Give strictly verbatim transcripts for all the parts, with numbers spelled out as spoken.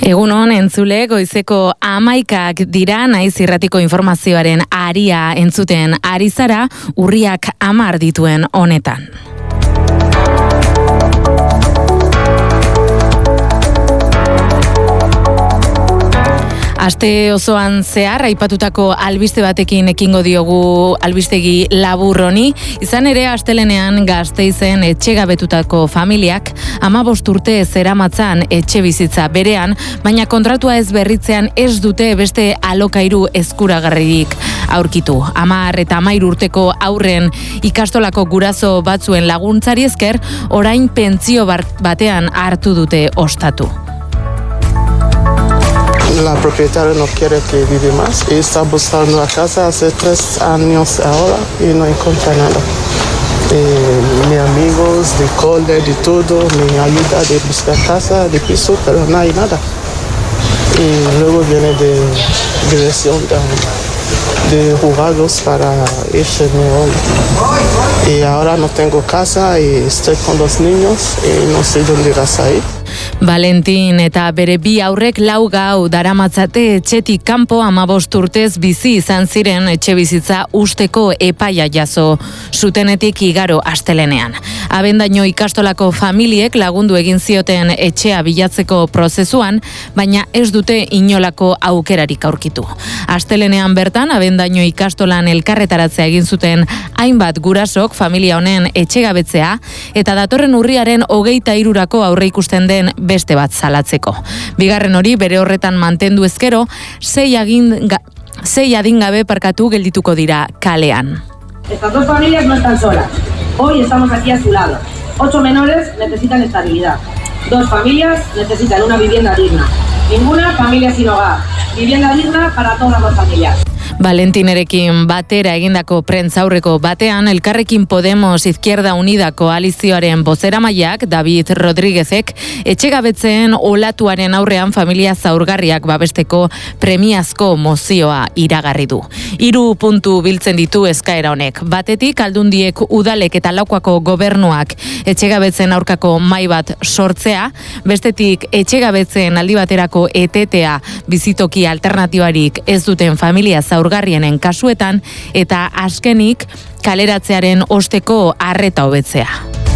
Egun on entzule, goizeko hamaikak dira naiz irratiko informazioaren aria entzuten ari zara urriak hamar dituen honetan. Aste osoan zehar aipatutako albiste batekin ekingo diogu albistegi labur honi. Izan ere astelenean Gasteizen etxegabetutako familiak hamabost urte zeramatzan etxe bizitza berean, baina kontratua ez berritzean ez dute beste alokairu eskuragarririk aurkitu. Hamar eta hamairu urteko aurren ikastolako guraso batzuen laguntzari esker, orain pentsio batean hartu dute ostatu. La propietaria no quiere que vive más y está buscando la casa hace tres años ahora y no encuentra nada. Y mis amigos de cole, de todo, me ayuda de buscar casa, de piso, pero no hay nada. Y luego viene de dirección de, de juzgados para irme hoy. Y ahora no tengo casa y estoy con los niños y no sé dónde vas a ir. Valentin eta bere bi aurrek lau gau daramatzate etxetik kanpo hamabost urtez bizi izan ziren etxe bizitza usteko epaia jaso zutenetik igaro astelenean. Abendaino ikastolako familiek lagundu egin zioten etxea bilatzeko prozesuan, baina ez dute inolako aukerarik aurkitu. Astelenean bertan Abendaino ikastolan elkarretaratzea egin zuten hainbat gurasok familia honen etxegabetzea eta datorren urriaren hogeita hirurako aurreikusten den beste bat salatzeko. Bigarren hori bere horretan mantendu ezkero, sei agin sei adingabe parkatu geldituko dira kalean. Estas dos familias no están solas. Hoy estamos aquí a su lado. Ocho menores necesitan estabilidad. Dos familias necesitan una vivienda digna. Ninguna familia sin hogar. Vivienda digna para todas las familias. Valentinerekin batera egindako prentzaurreko batean, Elkarrekin Podemos Izquierda Unida koalizioaren bozeramaileak David Rodríguezek etxegabetzeen olatuaren aurrean familia zaurgarriak babesteko premiazko mozioa iragarri du. Hiru puntu biltzen ditu eskaera honek. Batetik Aldundiek, udalek eta Laukoako gobernuak etxegabetzen aurkako mahai bat sortzea, bestetik etxegabetzen aldi baterako etetea bizitoki alternatibarik ez duten familia zaurgarrienen kasuetan, eta azkenik kaleratzearen osteko arreta hobetzea.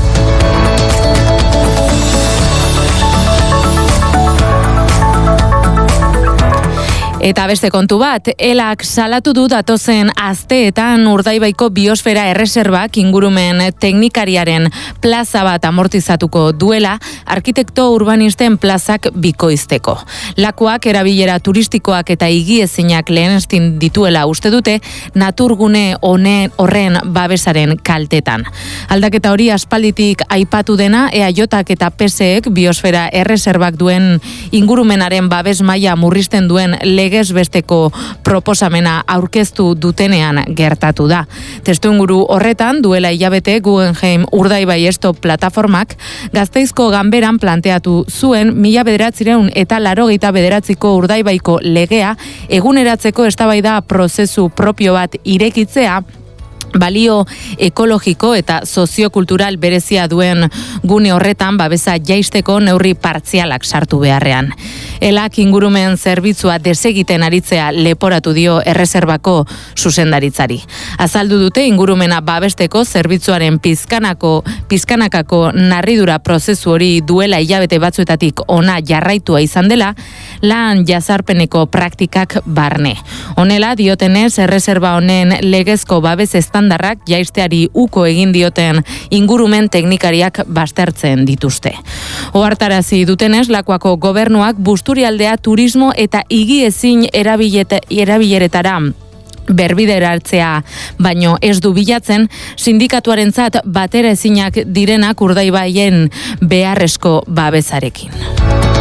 Eta beste kontu bat, elak salatu du datozen asteetan Urdaibaiko biosfera erreserbak ingurumen teknikariaren plaza bat amortizatuko duela arkitekto urbanisten plazak bikoizteko. Lakuak erabilera turistikoak eta higiezinak lehenestin dituela uste dute naturgune honen horren babesaren kaltetan. Aldaketa hori aspalditik aipatu dena E A Jak eta P S Ek biosfera erreserbak duen ingurumenaren babes maila murrizten duen legez besteko proposamena aurkeztu dutenean gertatu da. Testuinguru horretan duela hilabete Guggenheim Urdaibai Stop plataformak Gasteizko ganberan planteatu zuen mila bederatziehun eta laurogeita bederatziko Urdaibaiko legea eguneratzeko eztabaida prozesu propio bat irekitzea, balio ekologiko eta soziokultural berezia duen gune horretan babesa jaisteko neurri partzialak sartu beharrean. Elak ingurumen zerbitzua desegiten aritzea leporatu dio erreserbako zuzendaritzari. Azaldu dute ingurumena babesteko zerbitzuaren pizkanako pizkanakako narridura prozesu hori duela hilabete batzuetatik ona jarraitua izan dela, lan jazarpeneko praktikak barne. Honela diotenez erreserba honen legezko babes estandarrak jaisteari uko egin dioten ingurumen teknikariak baztertzen dituzte. Ohartarazi dutenez, Lakuako gobernuak Busturialdea turismo eta higiezin erabileretara berbideratzea baino ez du bilatzen sindikatuarentzat batera ezinak direnak Urdaibaien beharrezko babesarekin.